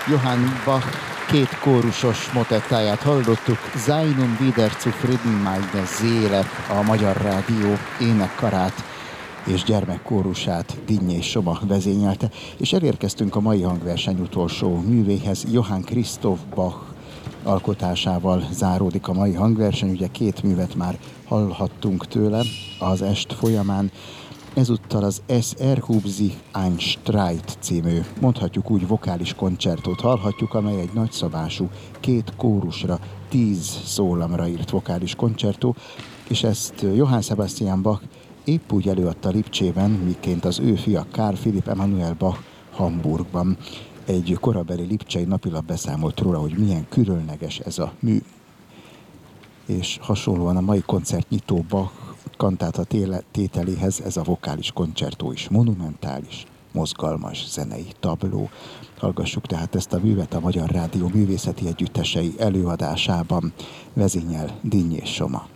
Johann Bach két kórusos motettáját hallottuk, Seinen wieder zufrieden meine Seele, a Magyar Rádió énekkarát és gyermekkórusát Dinnyés Soma vezényelte, és elérkeztünk a mai hangverseny utolsó művéhez. Johann Christoph Bach alkotásával záródik a mai hangverseny, ugye két művet már hallhattunk tőle az est folyamán. Ezúttal az Es erhob sich ein Streit című, mondhatjuk úgy, vokális koncertót hallhatjuk, amely egy nagyszabású, két kórusra, 10 szólamra írt vokális koncertó, és ezt Johann Sebastian Bach épp úgy előadta Lipcsében, miként az ő fia Karl Philipp Emanuel Bach Hamburgban. Egy korabeli lipcsei napilap beszámolt róla, hogy milyen különleges ez a mű. És hasonlóan a mai koncertnyitó Bach kantáta tételéhez ez a vokális koncertó is monumentális, mozgalmas zenei tabló. Hallgassuk tehát ezt a művet a Magyar Rádió művészeti együttesei előadásában. Vezényel Dinnyés Soma.